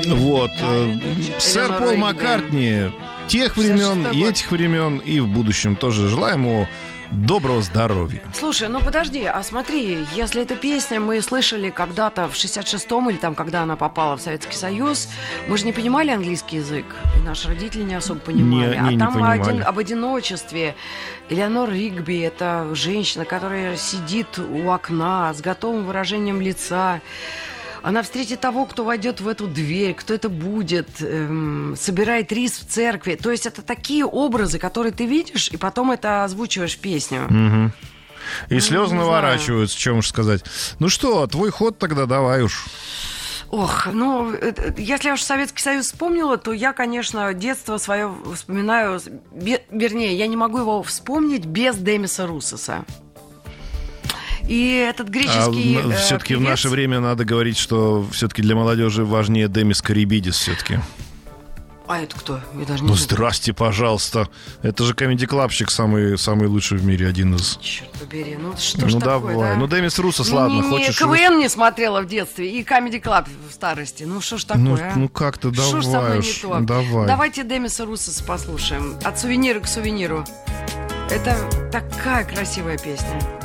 Вот. Сэр Пол Маккартни тех времен и этих времен, и в будущем тоже желаем ему доброго здоровья. Слушай, ну подожди, а смотри, если эта песня мы слышали когда-то в 66-м или там, когда она попала в Советский Союз, мы же не понимали английский язык, и наши родители не особо понимали. Не там понимали. об одиночестве. Элеонор Ригби — это женщина, которая сидит у окна с готовым выражением лица. Она встретит того, кто войдет в эту дверь, кто это будет, собирает рис в церкви. То есть это такие образы, которые ты видишь, и потом это озвучиваешь в песню. И слезы наворачиваются, чем уж сказать. Ну что, твой ход тогда давай уж. Ох, ну, если я уж Советский Союз вспомнила, то я, конечно, детство свое вспоминаю... Вернее, я не могу его вспомнить без Демиса Руссоса. И этот греческий все-таки в певец... наше время надо говорить, что все-таки для молодежи важнее Демис Карибидис все-таки. А это кто? Я даже не Ну, знаю. здрасте, пожалуйста. Это же комеди-клабщик, самый лучший в мире, один из. Черт побери, ну что ж Ну такое, давай. да? Ну, Демис Руссос, ладно, хочешь. КВН не смотрела в детстве и Comedy Club в старости. Ну что ж такое, Ну как-то Что ж со мной давай не уж. то? Давай. Давайте Демиса Руссоса послушаем. От сувенира к сувениру. Это такая красивая песня.